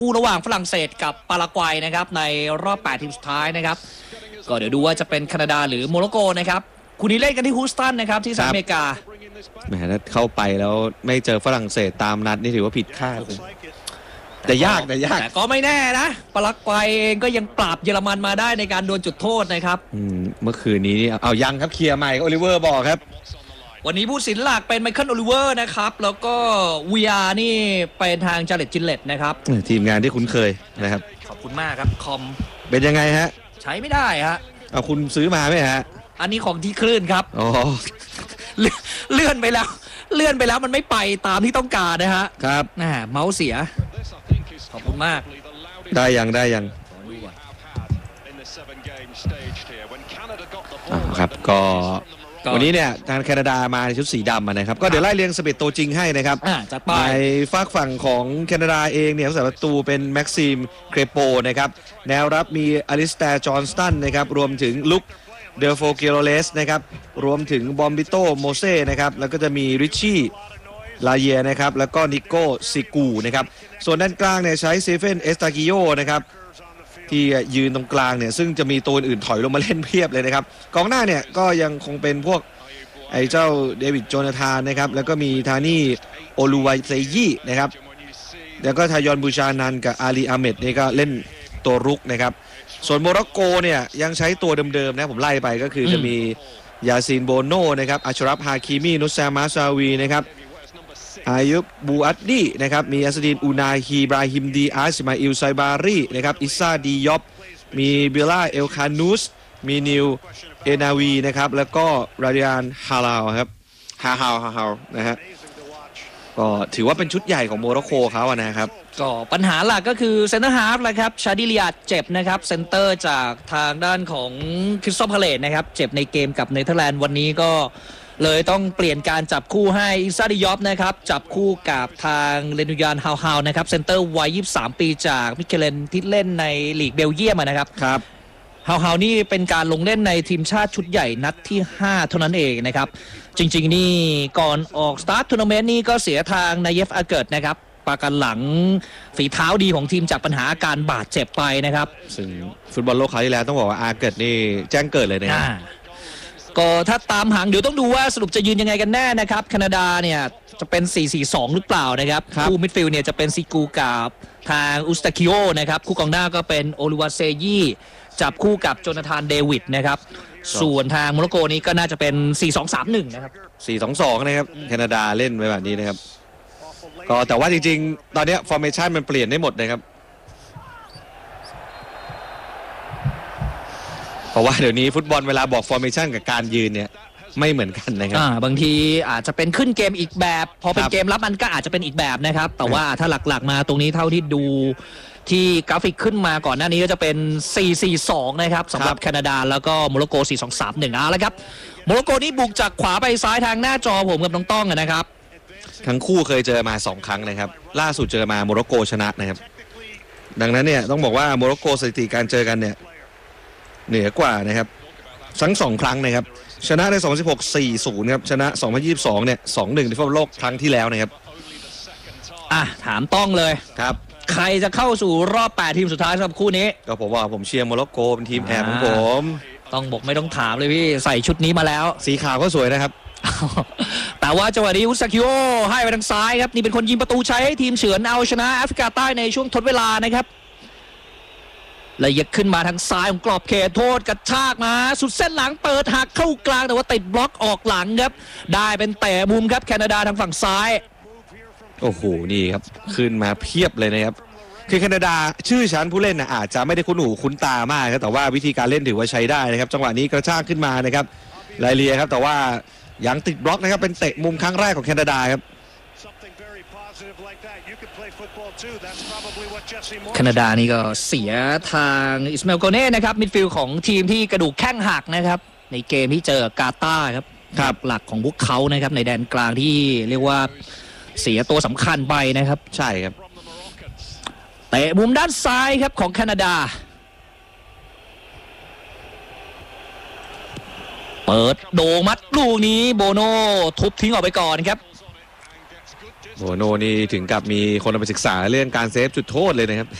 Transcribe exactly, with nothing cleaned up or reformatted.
คู่ระหว่างฝรั่งเศสกับปารากวัยนะครับในรอบแปดทีมสุดท้ายนะครับก็เดี๋ยวดูว่าจะเป็นแคนาดาหรือโมร็อกโกนะครับคู่นี้เล่นกันที่ฮูสตันนะครับที่สหรัฐอเมริกาแหมถ้าเข้าไปแล้วไม่เจอฝรั่งเศสตามนัดนี่ถือว่าผิดคาดเลยแต่ยากแต่ยากแต่ก็ไม่แน่นะปารากวัยเองก็ยังปราบเยอรมันมาได้ในการโดนจุดโทษนะครับเมื่อคืนนี้เอายังครับเคลียร์ใหม่โอลิเวอร์บอกครับวันนี้ผู้สินหลักเป็นไมเคิลโอลิเวอร์นะครับแล้วก็วีอาร์นี่เป็นทางจาเลตจินเลตนะครับทีมงานที่คุ้นเคยนะครับขอบคุณมากครับคอมเป็นยังไงฮะใช้ไม่ได้ฮะเอาคุณซื้อมาไหมฮะอันนี้ของที่คลื่นครับอ๋อเลื่อนไปแล้วเลื่อนไปแล้วมันไม่ไปตามที่ต้องการนะฮะครับน่าเมาส์เสียขอบคุณมากได้ยังได้ยังครับก็วันนี้เนี่ยทางแคนาดามาในชุดสีดำนะครับก็เดี๋ยวไล่เรียงสเปซตัวจริงให้นะครับในฝากฝั่งของแคนาดาเองเนี่ยผู้สาประตูเป็นแม็กซิมเครโปนะครับแนวรับมีอลิสแตร์จอห์นสตันนะครับรวมถึงลุคเดลโฟเกโรเลสนะครับรวมถึงบอมบิโตโมเซ่นะครับแล้วก็จะมีริชชี่ลาเยนะครับแล้วก็นิโก้ซิกูนะครับส่วนด้านกลางเนี่ยใช้เซเฟนเอสตากิโยนะครับที่ยืนตรงกลางเนี่ยซึ่งจะมีตัวอื่นถอยลงมาเล่นเพียบเลยนะครับกองหน้าเนี่ยก็ยังคงเป็นพวกไอ้เจ้าเดวิดโจนาธานนะครับแล้วก็มีทานี่โอลูไวเซยี่นะครับแล้วก็ทายอนบูชานันกับอาลีอาเมดนี่ก็เล่นตัวรุกนะครับส่วนโมร็อกโกเนี่ยยังใช้ตัวเดิมๆนะผมไล่ไปก็คือจะมียาซีนโบโนนะครับอัชรัฟฮาคิมีนุสซามาซาวีนะครับอายุบูอัดดีนะครับมีอัสดินอูนาฮีบราฮิมดีอาร์ซิมาอิลไซบารีนะครับอิซาดียอบมีเบลล่าเอลคานูสมีนิวเอนาวีนะครับแล้วก็ราดิอันฮาลาวครับฮาฮาวฮาฮาวนะฮะก็ถือว่าเป็นชุดใหญ่ของโมร็อกโกเขาอะนะครับก็ปัญหาหลักก็คือเซนเตอร์ฮาล์ฟแหละครับชาดิลิอาดเจ็บนะครับเซนเตอร์จากทางด้านของคริสโตฟพาเลตนะครับเจ็บในเกมกับเนเธอร์แลนด์วันนี้ก็เลยต้องเปลี่ยนการจับคู่ให้อิซาดิยอฟนะครับจับคู่กับทางเรนูยานฮาวฮาวนะครับเซนเตอร์วัยยี่สิบสามปีจากมิเคเลนที่เล่นในลีกเบลเยียมนะครับครับฮาวฮาวนี่เป็นการลงเล่นในทีมชาติชุดใหญ่นัดที่ห้าเท่านั้นเองนะครับจริงๆนี่ก่อนออกสตาร์ททัวร์นาเมนต์นี่ก็เสียทางนายเยฟอาเกิร์ตนะครับปากันหลังฝีเท้าดีของทีมจากปัญหาอาการบาดเจ็บไปนะครับซึ่งฟุตบอลโลกคราวที่แล้วต้องบอกว่าอาเกิร์ตนี่แจ้งเกิดเลยนะครับก็ถ้าตามหางเดี๋ยวต้องดูว่าสรุปจะยืนยังไงกันแน่นะครับแคนาดาเนี่ยจะเป็น สี่ สี่ สอง หรือเปล่านะครับคู่มิดฟิลด์เนี่ยจะเป็นซิกูกับทางอุสตาคิโอนะครับคู่กองหน้าก็เป็นโอลูวาเซยี่จับคู่กับโจนาธานเดวิดนะครับส่วนทางโมร็อกโกนี้ก็น่าจะเป็น สี่ สอง สาม หนึ่ง นะครับสี่ สอง สอง นะครับแคนาดาเล่นไปแบบนี้นะครับก็แต่ว่าจริงๆตอนนี้ฟอร์เมชันมันเปลี่ยนได้หมดนะครับเพราะว่าเดี๋ยวนี้ฟุตบอลเวลาบอกฟอร์เมชันกับการยืนเนี่ยไม่เหมือนกันนะครับบางทีอาจจะเป็นขึ้นเกมอีกแบบพอเป็นเกมรับมันก็อาจจะเป็นอีกแบบนะครับแต่ว่าถ้าหลักๆมาตรงนี้เท่าที่ดูที่กราฟิกขึ้นมาก่อนหน้านี้ก็จะเป็น สี่ สี่ สอง นะครับสำหรับแคนาดาแล้วก็โมร็อกโก สี่ สอง สาม หนึ่ง อ่ะแล้วครับโมร็อกโกนี่บุกจากขวาไปซ้ายทางหน้าจอผมกับน้องต้องนะครับทั้งคู่เคยเจอมาสองครั้งนะครับล่าสุดเจอมาโมร็อกโกชนะนะครับดังนั้นเนี่ยต้องบอกว่าโมร็อกโกสถิติการเจอกันเนี่ยเหนือกว่านะครับทั้งสองครั้งนะครับชนะในสองพันสิบหก สี่ ศูนย์ ครับชนะสองพันยี่สิบสองเนี่ย สอง หนึ่ง ในฟุตบอลโลกครั้งที่แล้วนะครับอ่ะถามต้องเลยครับใครจะเข้าสู่รอบแปดทีมสุดท้ายสำหรับคู่นี้ก็ผมว่าผมเชียร์โมร็อกโกเป็นทีมแอบของผมต้องบอกไม่ต้องถามเลยพี่ใส่ชุดนี้มาแล้วสีขาวก็สวยนะครับแต่ว่าจังหวะนี้อุสตาคิโอให้ไปทางซ้ายครับนี่เป็นคนยิงประตูใช้ให้ทีมเฉือนเอาชนะแอฟริกาใต้ในช่วงทดเวลานะครับเลยยัดขึ้นมาทางซ้ายของกรอบเขตโทษกระชากมาสุดเส้นหลังเปิดหักเข้ากลางแต่ว่าติดบล็อกออกหลังครับได้เป็นเตะมุมครับแคนาดาทางฝั่งซ้ายโอ้โหนี่ครับขึ้นมาเพียบเลยนะครับคือแคนาดาชื่อชั้นผู้เล่นนะอาจจะไม่ได้คุ้นหูคุ้นตามากครับแต่ว่าวิธีการเล่นถือว่าใช้ได้นะครับจังหวะนี้กระชากขึ้นมานะครับไลเลียครับแต่ว่ายังติดบล็อกนะครับเป็นเตะมุมครั้งแรกของแคนาดาครับแคนาดานี่ก็เสียทางอิสมาเอลโกเน่นะครับมิดฟิลด์ของทีมที่กระดูกแข้งหักนะครับในเกมที่เจอกาตาร์ครับครับหลักของพวกเขานะครับในแดนกลางที่เรียกว่าเสียตัวสำคัญไปนะครับใช่ครับเตะมุมด้านซ้ายครับของแคนาดาเปิดโด่งมัดลูกนี้โบโน่ทุบทิ้งออกไปก่อนครับโอ้โนนี่ถึงกับมีคนเอาไปศึกษาเรื่องการเซฟจุดโทษเลยนะครับ